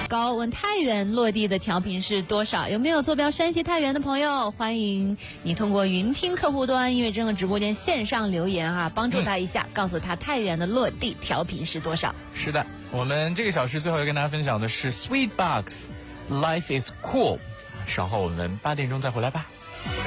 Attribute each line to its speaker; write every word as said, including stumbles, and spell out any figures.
Speaker 1: 高，问太原落地的调频是多少？有没有坐标山西太原的朋友？欢迎你通过云听客户端音乐真的直播间线上留言啊，帮助他一下，嗯、告诉他太原的落地调频是多少。
Speaker 2: 是的，我们这个小时最后要跟大家分享的是 Sweetbox Life is Cool， 稍后我们八点钟再回来吧。